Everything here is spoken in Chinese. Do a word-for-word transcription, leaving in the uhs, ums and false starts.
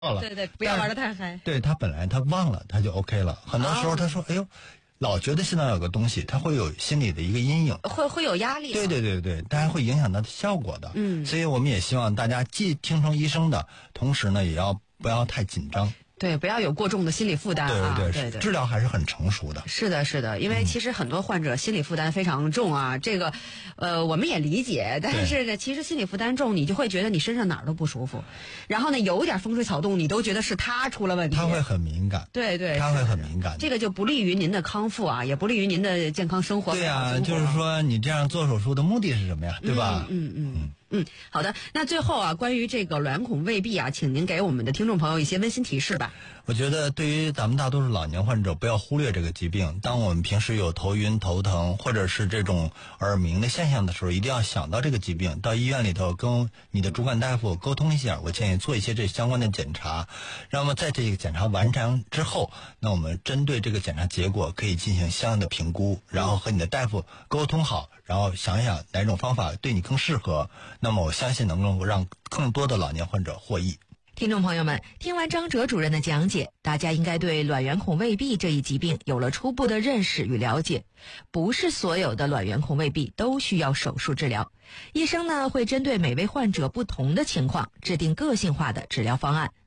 了。 对对，不要玩得太嗨。 对，他本来他忘了，他就 OK 了。很多时候他说：“哦、哎呦，老觉得心脏有个东西，他会有心理的一个阴影， 会会有压力、啊。 对对对对，当然会影响他的效果的。 嗯， 所以我们也希望大家既听从医生的，同时呢，也要不要太紧张。 对，不要有过重的心理负担啊！ 对对对对， 治疗还是很成熟的。 是的，是的，因为其实很多患者心理负担非常重啊，这个，呃，我们也理解，但是呢，其实心理负担重，你就会觉得你身上哪儿都不舒服，然后呢，有点风吹草动，你都觉得是他出了问题， 他会很敏感， 对对， 他会很敏感， 这个就不利于您的康复啊，也不利于您的健康生活。 对啊，就是说你这样做手术的目的是什么呀？对吧？ 嗯嗯嗯。嗯嗯，好的。那最后啊，关于这个卵孔未闭啊，请您给我们的听众朋友一些温馨提示吧。 我觉得对于咱们大多数老年患者，不要忽略这个疾病。当我们平时有头晕、头疼，或者是这种耳鸣的现象的时候，一定要想到这个疾病，到医院里头跟你的主管大夫沟通一下。我建议做一些这相关的检查，那么在这个检查完成之后，那我们针对这个检查结果可以进行相应的评估，然后和你的大夫沟通好，然后想一想哪种方法对你更适合。那么我相信能够让更多的老年患者获益。 听众朋友们，听完张哲主任的讲解，大家应该对卵圆孔未闭这一疾病有了初步的认识与了解。不是所有的卵圆孔未闭都需要手术治疗，医生呢会针对每位患者不同的情况制定个性化的治疗方案。